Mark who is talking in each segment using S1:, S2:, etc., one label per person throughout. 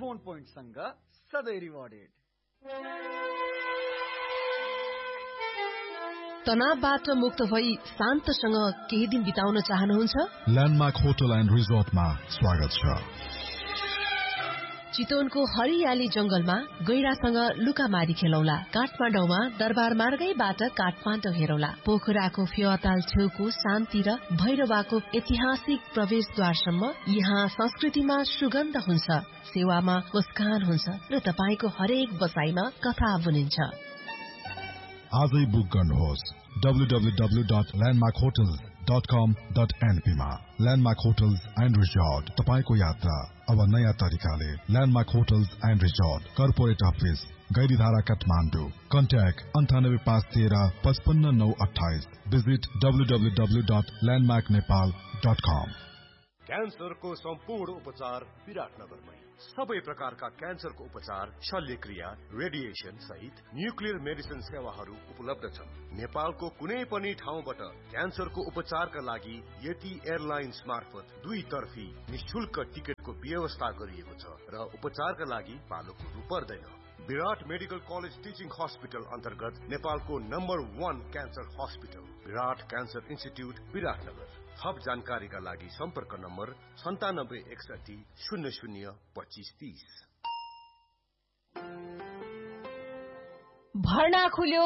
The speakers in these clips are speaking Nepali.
S1: फोन पोइन्ट सँग सधैँ रिवार्डेड।
S2: तनावबाट मुक्त भई शान्तसँग केही दिन बिताउन चाहनुहुन्छ?
S3: ल्यान्डमार्क होटल एन्ड रिजोर्टमा स्वागत छ।
S2: चितवनको हरियाली जंगलमा गैरासँग लुकामारी खेलौला। काठमाडौँमा दरबार मार्गैबाट काठमाडौँ हेरौला। पोखराको फेवाताल छेउको शान्ति र भैरवाको ऐतिहासिक प्रवेशद्वारसम्म यहाँ संस्कृतिमा सुगन्ध हुन्छ, सेवामा मुस्कान हुन्छ र तपाईको हरेक बसाइमा कथा बुनिन्छ।
S3: आजै बुक गर्नुहोस् www.landmarkhotels.com.np मा। ल्यान्डमार्क होटल्स एन्ड रिजोर्ट, तपाईको यात्रा अब नयाँ तरिकाले। Landmark hotels and resort, corporate office, Gairidhara, Kathmandu. Contact 9853555928। Visit www.landmarknepal.com।
S4: क्यान्सरको सम्पूर्ण उपचार विराटनगरमै। सबै प्रकारका क्यान्सरको उपचार, शल्यक्रिया, रेडिएसन सहित न्युक्लियर मेडिसिन सेवाहरू उपलब्ध छन्। नेपालको कुनै पनि ठाउँबाट क्यान्सरको उपचारका लागि यति एयरलाइन्स मार्फत 2 तर्फी निशुल्क टिकटको व्यवस्था गरिएको छ र उपचारका लागि पालो कुर्नु पर्दैन। विराट मेडिकल कलेज टिचिङ हस्पिटल अन्तर्गत नेपालको नम्बर 1 क्यान्सर हस्पिटल विराट क्यान्सर इन्स्टिट्युट विराटनगर। थप जानकारीका लागि सम्पर्क नम्बर 9761 00 2530।
S2: भर्ना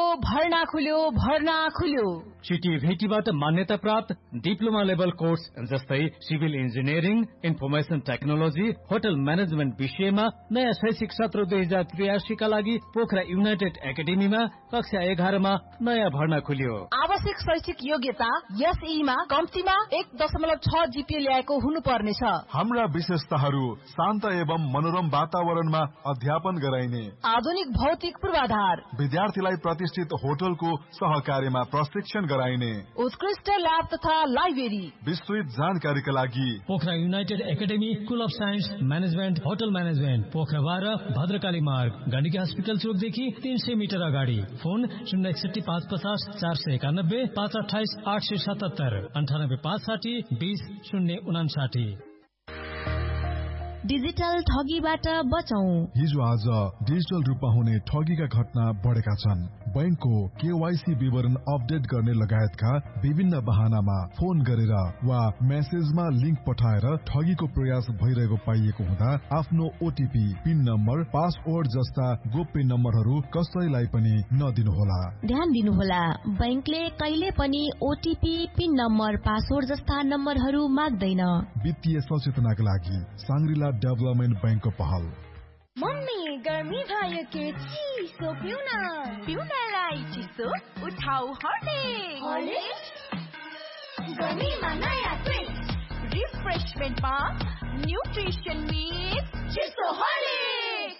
S2: खुल्यो।
S5: सिटिभेटीबाट मान्यता प्राप्त डिप्लोमा लेभल कोर्स जस्तै civil engineering, information technology, hotel management विषयमा नयाँ शैक्षिक सत्र 2083 का लागि पोखरा युनाइटेड एकाडेमीमा कक्षा 11 मा नयाँ भर्ना खुल्यो।
S2: आवश्यक शैक्षिक योग्यता एसई मा कम्तीमा 1.6 जीपीए ल्याएको हुनुपर्नेछ।
S3: हाम्रा विशेषताहरू शान्त एवं मनोरम वातावरणमा अध्यापन गराइने,
S2: आधुनिक भौतिक पूर्वाधार,
S3: विद्यार्थीलाई प्रतिष्ठित होटलको सहकार्यमा प्रशिक्षण गराइने,
S2: उत्कृष्ट ल्याब तथा लाइब्रेरी।
S3: विस्तृत जानकारीका लागि
S5: Pokhara United academy, school of science management, hotel management, Pokhara 12, Bhadrakali मार्ग, गण्डकी हस्पिटल चोकदेखि 300 मिटर अगाडि। फोन 061 550 491 528 877 98 560 20 059।
S2: डिजिटल ठगीबाट बचौं।
S3: हिजो आज डिजिटल रूपमा हुने ठगीका घटना बढेका छन्। बैंकको केवाईसी विवरण अपडेट गर्ने लगायतका विभिन्न बहानामा फोन गरेर वा मेसेजमा लिंक पठाएर ठगीको प्रयास भइरहेको पाइएको हुँदा आफ्नो ओटीपी, पिन नम्बर, पासवर्ड जस्ता गोप्य नम्बरहरू कसैलाई पनि नदिनुहोला।
S2: ध्यान दिनुहोला, बैंकले कहिले पनि ओटीपी, पिन नम्बर, पासवर्ड जस्ता नम्बरहरू माग्दैन।
S3: वित्तीय सचेतनाका लागि सांग्रिला डेभलपमेन्ट बैंकको पहल।
S6: मम्मी, गर्मी भयो के चिसो पिउनलाई चिसो उठाउ हर्लिक्स। गर्मीमा नयाँ ट्विस्ट, रिफ्रेशमेन्टमा न्युट्रिसन मिक्स चिसो हर्लिक्स।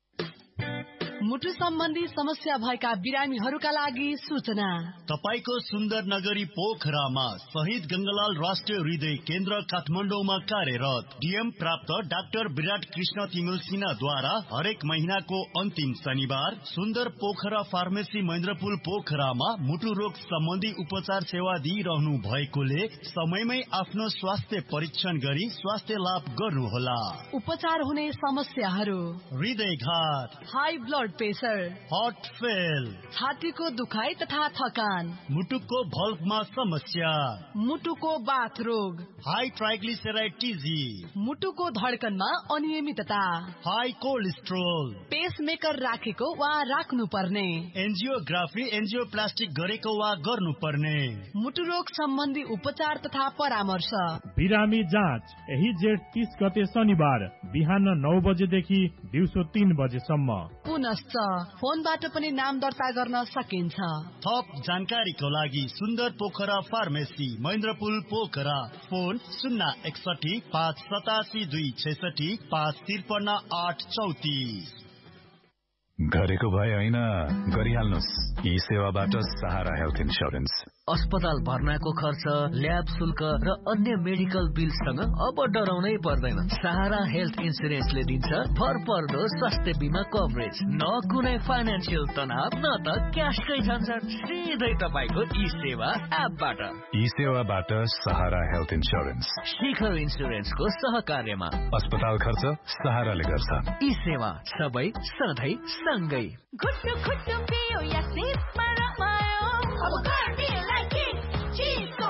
S2: मुटु सम्बन्धी समस्या भएका बिरामीहरूका लागि सूचना।
S7: तपाईको सुन्दर नगरी पोखरामा शहीद गंगालाल राष्ट्रिय हृदय केन्द्र काठमाडौँमा कार्यरत डीएम प्राप्त डाक्टर विराट कृष्ण तिमिल सिन्हाद्वारा हरेक महिनाको अन्तिम शनिबार सुन्दर पोखरा फार्मेसी महेन्द्रपुल पोखरामा मुटु रोग सम्बन्धी उपचार सेवा दिइरहनु भएकोले समयमै आफ्नो स्वास्थ्य परीक्षण गरी स्वास्थ्य लाभ गर्नुहोला।
S2: उपचार हुने समस्याहरू:
S7: हृदयघात,
S2: high blood pressure,
S7: heart fail,
S2: छातीको दुखाइ तथा थकान,
S7: मुटुको भल्भमा समस्या,
S2: मुटुको बाथ रोग,
S7: हाई ट्राइग्लिसराइड टिजी,
S2: मुटुको धड्कनमा अनियमितता,
S7: हाई कोलेस्ट्रोल,
S2: पेसमेकर राखेको वा राख्नु पर्ने,
S7: एन्जियोग्राफी एन्जियोप्लास्टिक गरेको वा गर्नुपर्ने,
S2: मुटु रोग सम्बन्धी उपचार तथा परामर्श।
S8: बिरामी जाँच यही जेठ 30 गते शनिबार बिहान 9 बजेदेखि दिउँसो 3 बजेसम्म।
S2: पुनश्च फोनबाट पनि नाम दर्ता गर्न सकिन्छ।
S7: थप जानकारीको लागि सुन्दर पोखरा फार्मेसी महेन्द्रपुल पोखरा, फोन 061 587 266 553 834।
S9: गरेको भए होइन, गरिहाल्नुहोस्। यी सेवाबाट सहारा हेल्थ इन्स्योरेन्स। अस्पताल भर्नाको खर्च, ल्याब शुल्क र अन्य मेडिकल बिलसँग अब डराउनै पर्दैन। सहारा हेल्थ इन्सुरेन्सले दिन्छ भरपर्दो स्वास्थ्य बिमा कभरेज। न कुनै फाइनान्सियल तनाव, न त क्यासकै झन्झट, सिधै तपाईको ई सेवा एपबाट।
S10: ई सेवाबाट सहारा हेल्थ इन्सुरेन्स,
S9: शिखर इन्सुरेन्सको सहकार्यमा।
S10: अस्पताल खर्च सहाराले गर्छ।
S9: ई सेवा सबै सधैँ सँगै।
S6: खुट्टु खुट्टु पियो या सिपमा रमायो, अब गर्मीलाई के चिसो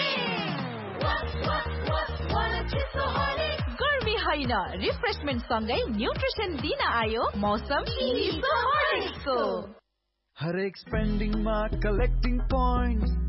S6: हर्लिक्स। गर्मी होइन, रिफ्रेशमेन्ट सँगै न्युट्रिसन दिन आयो मौसम चिसो हर्लिक्सको।
S1: हरेक स्पेन्डिङमा कलेक्टिङ पोइन्ट्स